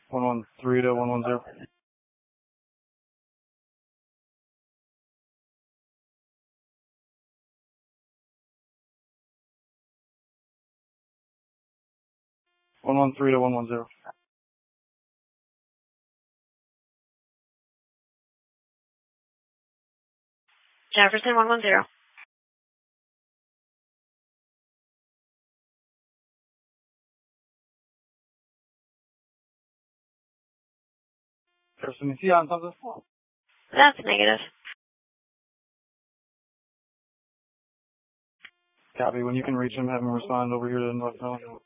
113 to 110. One 113 to 110. Jefferson 110. Jefferson, you see on something? That's negative. Copy. When you can reach him, have him respond over here to North Carolina.